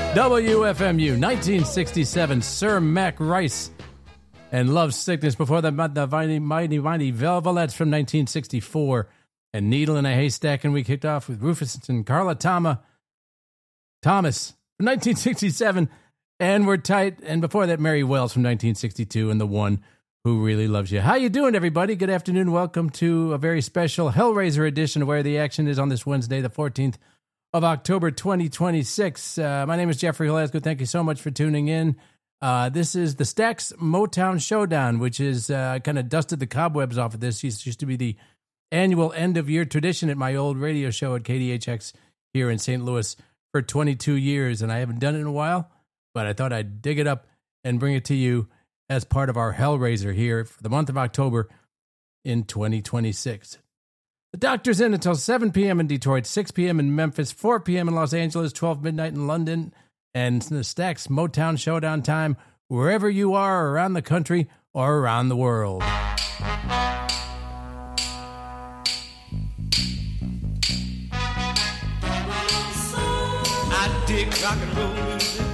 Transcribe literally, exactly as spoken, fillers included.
W F M U, nineteen sixty-seven, Sir Mac Rice and Love Sickness. Before that, the Mighty Mighty Mighty Velvelettes from nineteen sixty-four, and Needle in a Haystack, and we kicked off with Rufus and Carla Tama, Thomas from nineteen sixty-seven, and We're Tight, and before that, Mary Wells from nineteen sixty-two, and The One Who Really Loves You. How you doing, everybody? Good afternoon. Welcome to a very special Hellraiser edition of Where the Action Is on this Wednesday, the fourteenth of October, twenty twenty-six. Uh, my name is Jeffrey Glasgow. Thank you so much for tuning in. Uh, this is the Stax Motown Showdown, which is uh, kind of dusted the cobwebs off of this. It used to be the annual end-of-year tradition at my old radio show at K D H X here in Saint Louis for twenty-two years, and I haven't done it in a while, but I thought I'd dig it up and bring it to you as part of our Hellraiser here for the month of October in twenty twenty-six. The Doctor's in until seven p.m. in Detroit, six p.m. in Memphis, four p.m. in Los Angeles, twelve midnight in London, and the Stax Motown Showdown time wherever you are around the country or around the world. I dig rock and roll music.